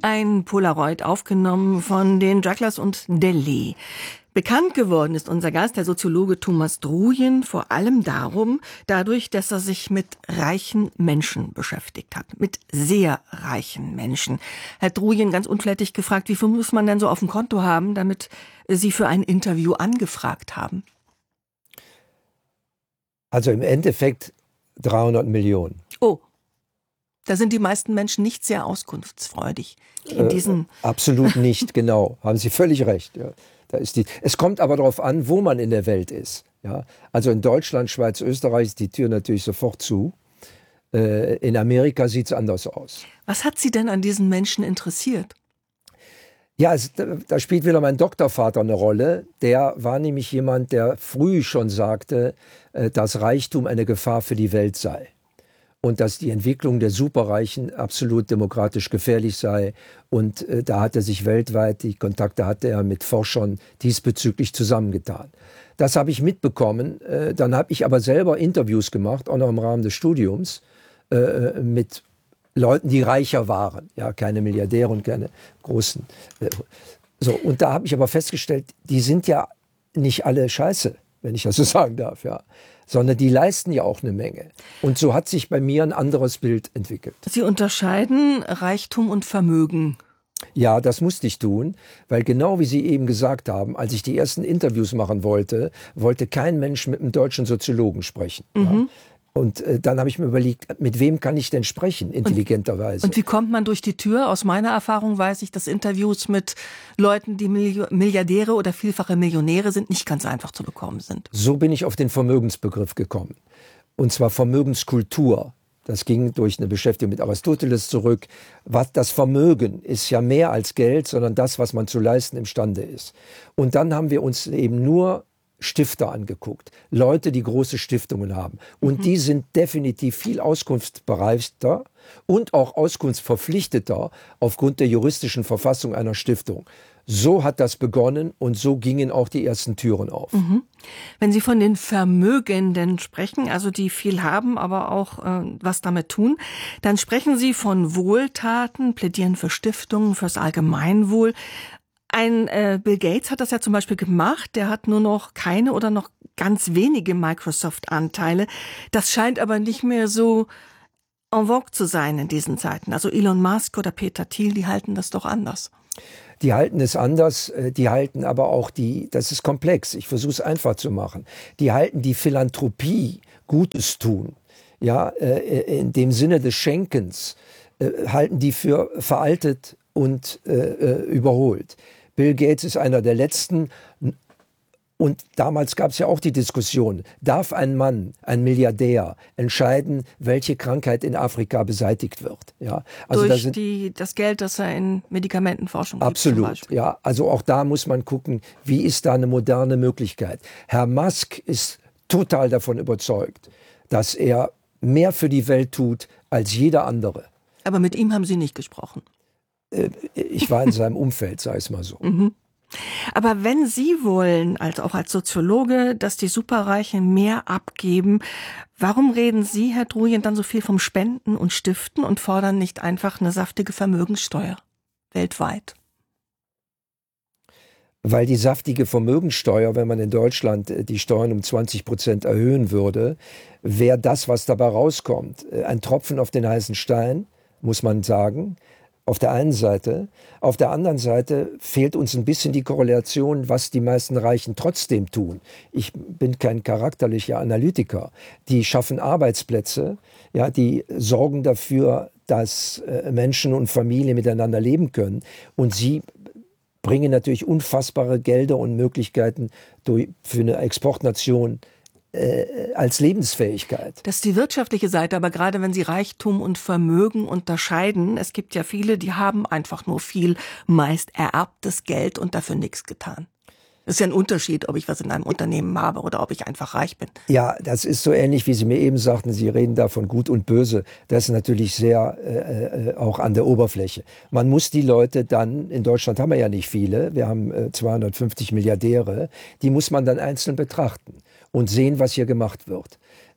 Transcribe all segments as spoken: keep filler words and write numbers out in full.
Ein Polaroid aufgenommen von den Jugglers und Delay. Bekannt geworden ist unser Gast, der Soziologe Thomas Druyen, vor allem darum, dadurch, dass er sich mit reichen Menschen beschäftigt hat. Mit sehr reichen Menschen. Herr Druyen, ganz unflätig gefragt, wie viel muss man denn so auf dem Konto haben, damit Sie für ein Interview angefragt haben? Also im Endeffekt dreihundert Millionen. Oh, da sind die meisten Menschen nicht sehr auskunftsfreudig. In diesen äh, absolut nicht, genau. Haben Sie völlig recht. Ja. Da ist die, es kommt aber darauf an, wo man in der Welt ist. Ja. Also in Deutschland, Schweiz, Österreich ist die Tür natürlich sofort zu. Äh, in Amerika sieht es anders aus. Was hat Sie denn an diesen Menschen interessiert? Ja, es, da spielt wieder mein Doktorvater eine Rolle. Der war nämlich jemand, der früh schon sagte, äh, dass Reichtum eine Gefahr für die Welt sei. Und dass die Entwicklung der Superreichen absolut demokratisch gefährlich sei. Und äh, da hat er sich weltweit, die Kontakte hatte er mit Forschern diesbezüglich zusammengetan. Das habe ich mitbekommen. Äh, dann habe ich aber selber Interviews gemacht, auch noch im Rahmen des Studiums, äh, mit Leuten, die reicher waren. Ja, keine Milliardäre und keine großen. Äh, so, und da habe ich aber festgestellt, die sind ja nicht alle scheiße, wenn ich das so sagen darf, ja. Sondern die leisten ja auch eine Menge. Und so hat sich bei mir ein anderes Bild entwickelt. Sie unterscheiden Reichtum und Vermögen. Ja, das musste ich tun, weil genau wie Sie eben gesagt haben, als ich die ersten Interviews machen wollte, wollte kein Mensch mit einem deutschen Soziologen sprechen. Mhm. Ja. Und äh, dann habe ich mir überlegt, mit wem kann ich denn sprechen, intelligenterweise. Und, und wie kommt man durch die Tür? Aus meiner Erfahrung weiß ich, dass Interviews mit Leuten, die Milliardäre oder vielfache Millionäre sind, nicht ganz einfach zu bekommen sind. So bin ich auf den Vermögensbegriff gekommen. Und zwar Vermögenskultur. Das ging durch eine Beschäftigung mit Aristoteles zurück. Was das Vermögen ist ja mehr als Geld, sondern das, was man zu leisten imstande ist. Und dann haben wir uns eben nur Stifter angeguckt, Leute, die große Stiftungen haben. Und mhm. die sind definitiv viel auskunftsbereiter und auch auskunftsverpflichteter aufgrund der juristischen Verfassung einer Stiftung. So hat das begonnen und so gingen auch die ersten Türen auf. Mhm. Wenn Sie von den Vermögenden sprechen, also die viel haben, aber auch äh, was damit tun, dann sprechen Sie von Wohltaten, plädieren für Stiftungen, fürs Allgemeinwohl. Ein äh, Bill Gates hat das ja zum Beispiel gemacht. Der hat nur noch keine oder noch ganz wenige Microsoft-Anteile. Das scheint aber nicht mehr so en vogue zu sein in diesen Zeiten. Also Elon Musk oder Peter Thiel, die halten das doch anders. Die halten es anders, die halten aber auch die, das ist komplex, ich versuche es einfach zu machen, die halten die Philanthropie, Gutes tun, ja, in dem Sinne des Schenkens, halten die für veraltet und überholt. Bill Gates ist einer der letzten. Und damals gab es ja auch die Diskussion, darf ein Mann, ein Milliardär, entscheiden, welche Krankheit in Afrika beseitigt wird? Ja, also durch da sind, die, das Geld, das er in Medikamentenforschung gibt. Absolut, ja. Also auch da muss man gucken, wie ist da eine moderne Möglichkeit. Herr Musk ist total davon überzeugt, dass er mehr für die Welt tut als jeder andere. Aber mit ihm haben Sie nicht gesprochen? Ich war in seinem Umfeld, sag ich mal so. Mhm. Aber wenn Sie wollen, als auch als Soziologe, dass die Superreichen mehr abgeben, warum reden Sie, Herr Druyen, dann so viel vom Spenden und Stiften und fordern nicht einfach eine saftige Vermögenssteuer weltweit? Weil die saftige Vermögenssteuer, wenn man in Deutschland die Steuern um zwanzig Prozent erhöhen würde, wäre das, was dabei rauskommt, ein Tropfen auf den heißen Stein, muss man sagen. Auf der einen Seite. Auf der anderen Seite fehlt uns ein bisschen die Korrelation, was die meisten Reichen trotzdem tun. Ich bin kein charakterlicher Analytiker. Die schaffen Arbeitsplätze, ja, die sorgen dafür, dass äh, Menschen und Familien miteinander leben können. Und sie bringen natürlich unfassbare Gelder und Möglichkeiten durch, für eine Exportnation Äh, als Lebensfähigkeit. Das ist die wirtschaftliche Seite, aber gerade wenn Sie Reichtum und Vermögen unterscheiden, es gibt ja viele, die haben einfach nur viel, meist ererbtes Geld und dafür nichts getan. Das ist ja ein Unterschied, ob ich was in einem Unternehmen habe oder ob ich einfach reich bin. Ja, das ist so ähnlich, wie Sie mir eben sagten, Sie reden da von Gut und Böse. Das ist natürlich sehr äh, auch an der Oberfläche. Man muss die Leute dann, in Deutschland haben wir ja nicht viele, wir haben äh, zweihundertfünfzig Milliardäre, die muss man dann einzeln betrachten und sehen, was hier gemacht wird.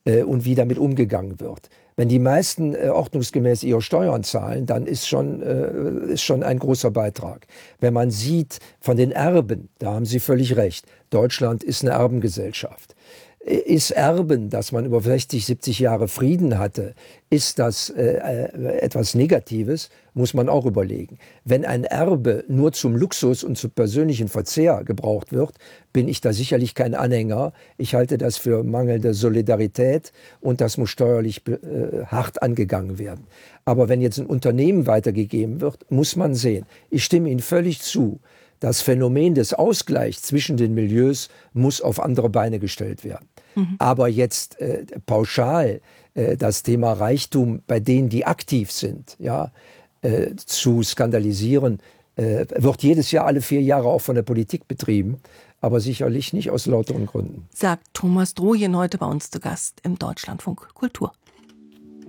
äh, und wie damit umgegangen wird. Wenn die meisten äh, ordnungsgemäß ihre Steuern zahlen, dann ist schon, äh, ist schon ein großer Beitrag. Wenn man sieht von den Erben, da haben Sie völlig recht, Deutschland ist eine Erbengesellschaft. Ist Erben, dass man über sechzig, siebzig Jahre Frieden hatte, ist das äh, etwas Negatives, muss man auch überlegen. Wenn ein Erbe nur zum Luxus und zum persönlichen Verzehr gebraucht wird, bin ich da sicherlich kein Anhänger. Ich halte das für mangelnde Solidarität und das muss steuerlich äh, hart angegangen werden. Aber wenn jetzt ein Unternehmen weitergegeben wird, muss man sehen. Ich stimme Ihnen völlig zu. Das Phänomen des Ausgleichs zwischen den Milieus muss auf andere Beine gestellt werden. Mhm. Aber jetzt äh, pauschal äh, das Thema Reichtum bei denen, die aktiv sind, ja, äh, zu skandalisieren, äh, wird jedes Jahr alle vier Jahre auch von der Politik betrieben, aber sicherlich nicht aus lauteren Gründen. Sagt Thomas Drojen heute bei uns zu Gast im Deutschlandfunk Kultur.